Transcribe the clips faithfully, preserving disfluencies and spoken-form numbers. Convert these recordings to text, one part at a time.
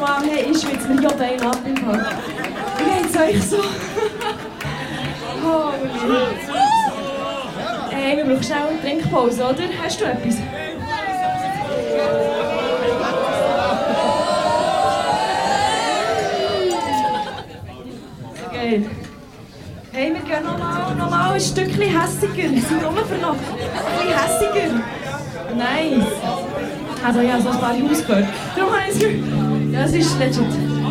normal haben, ist, schwitzt mir ja Bein ab im Fall. Wie geht's euch so? Oh, hey, wir brauchen schnell eine Trinkpause, oder? Hast du etwas? Geil. Hey, wir gehen nochmal noch mal ein Stückchen hässiger. Wir sind nur für noch ein bisschen hässiger. Nice. Also ja, so ein paar Haus gehört. Darum habe ich es gehört. Ja, es ist legit.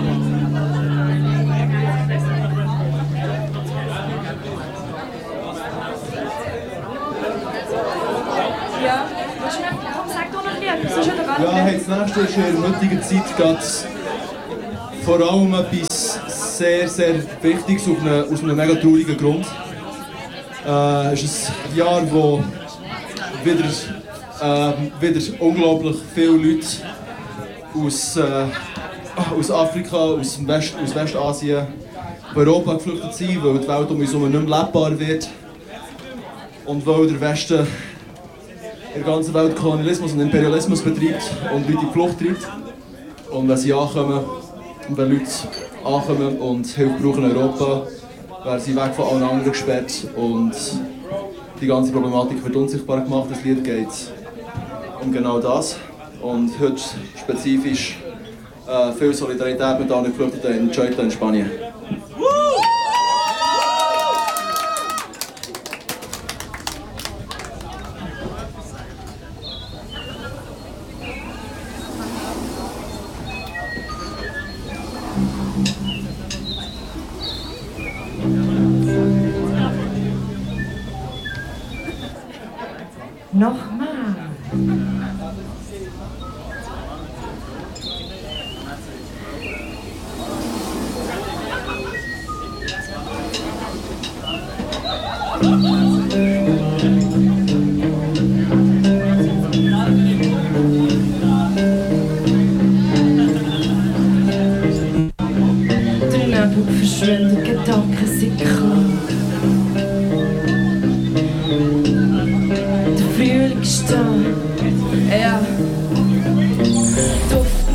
Ja, komm, sag doch noch etwas, sonst wieder gar nicht. Ja, hey, das nächste ist in der heutigen Zeit geht vor allem etwas sehr, sehr Wichtiges auf eine, aus einem mega traurigen Grund. Äh, es ist ein Jahr, wo wieder, äh, wieder unglaublich viele Leute aus, äh, aus Afrika, aus, West, aus Westasien, Europa geflüchtet sind, weil die Welt um uns herum nicht mehr lebbar wird. Und weil der Westen in der ganzen Welt Kolonialismus und Imperialismus betreibt und Leute in die Flucht treibt. Und wenn sie ankommen, und wenn Leute ankommen und Hilfe brauchen in Europa, werden sie weg von allen anderen gesperrt und die ganze Problematik wird unsichtbar gemacht. Das Lied geht um genau das. Und heute spezifisch äh, viel Solidarität mit allen Geflüchteten in Ceuta in Spanien. Nochmal. Der Nebel verschwindet, Gedanken sind krank. Der Frühling steht,